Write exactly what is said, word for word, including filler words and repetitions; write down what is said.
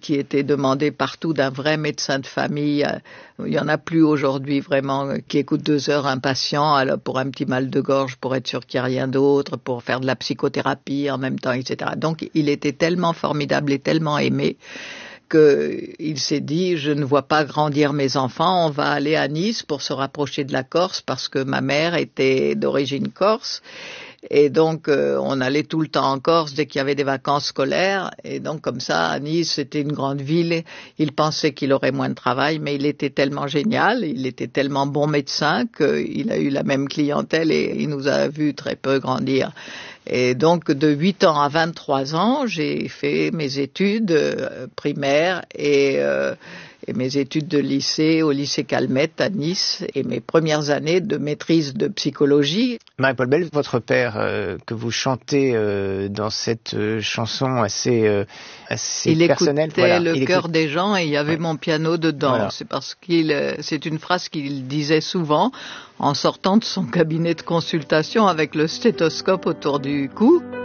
qui était demandé partout d'un vrai médecin de famille. Il y en a plus aujourd'hui vraiment qui écoute deux heures un patient alors pour un petit mal de gorge, pour être sûr qu'il n'y a rien d'autre, pour faire de la psychothérapie en même temps, et cetera. Donc il était tellement formidable et tellement aimé qu'il s'est dit, je ne vois pas grandir mes enfants, on va aller à Nice pour se rapprocher de la Corse parce que ma mère était d'origine corse. Et donc, euh, on allait tout le temps en Corse dès qu'il y avait des vacances scolaires. Et donc, comme ça, à Nice, c'était une grande ville. Il pensait qu'il aurait moins de travail, mais il était tellement génial, il était tellement bon médecin qu'il a eu la même clientèle et il nous a vu très peu grandir. Et donc, de huit ans à vingt-trois ans, j'ai fait mes études euh, primaires et, euh, et mes études de lycée au lycée Calmette à Nice et mes premières années de maîtrise de psychologie. Marie-Paul Bell, votre père euh, que vous chantez euh, dans cette euh, chanson assez, euh, assez il personnelle. Écoutait voilà. le il cœur écoute... des gens et il y avait ouais. mon piano dedans. Voilà. C'est parce qu'il, c'est une phrase qu'il disait souvent en sortant de son cabinet de consultation avec le stéthoscope autour du cou.